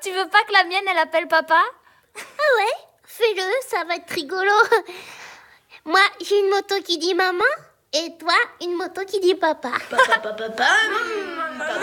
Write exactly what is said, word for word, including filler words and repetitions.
Tu veux pas que la mienne, elle appelle papa? Ah ouais? Fais-le, ça va être rigolo. Moi, j'ai une moto qui dit maman, et toi, une moto qui dit papa. Papa, papa, papa.